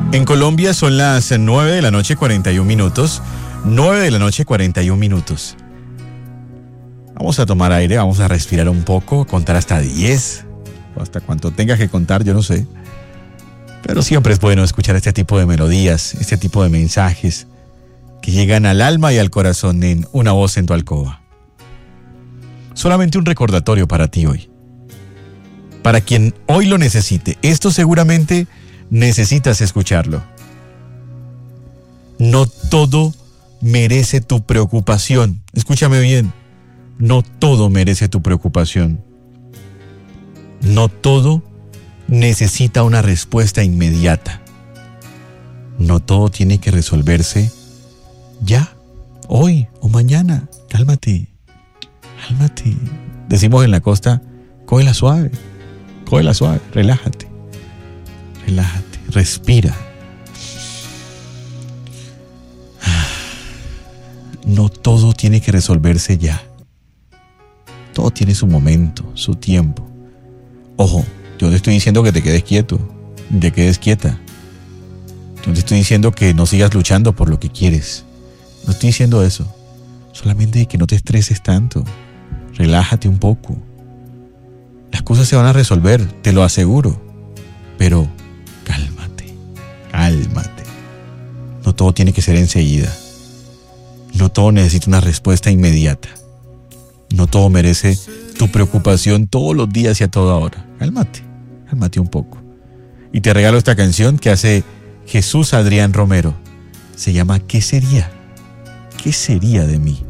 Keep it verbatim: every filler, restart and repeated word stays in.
En Colombia son las nueve de la noche cuarenta y un minutos. nueve de la noche cuarenta y un minutos. Vamos a tomar aire, vamos a respirar un poco, contar hasta diez, o hasta cuánto tengas que contar, yo no sé. Pero siempre es bueno escuchar este tipo de melodías, este tipo de mensajes que llegan al alma y al corazón en Una Voz en tu Alcoba. Solamente un recordatorio para ti hoy. Para quien hoy lo necesite, esto seguramente necesitas escucharlo. No todo merece tu preocupación. Escúchame bien. No todo merece tu preocupación. No todo necesita una respuesta inmediata. No todo tiene que resolverse ya, hoy o mañana. Cálmate, cálmate. Decimos en la costa, cógela suave, cógela suave, relájate, relájate, respira. No todo tiene que resolverse ya. Todo tiene su momento, su tiempo. Ojo, yo te estoy diciendo que te quedes quieto, te quedes quieta. Yo te estoy diciendo que no sigas luchando por lo que quieres. No estoy diciendo eso. Solamente que no te estreses tanto. Relájate un poco. Las cosas se van a resolver, te lo aseguro. Pero cálmate, cálmate. No todo tiene que ser enseguida. No todo necesita una respuesta inmediata. No todo merece tu preocupación todos los días y a toda hora. Cálmate, cálmate un poco. Y te regalo esta canción que hace Jesús Adrián Romero. Se llama ¿Qué sería? ¿Qué sería de mí?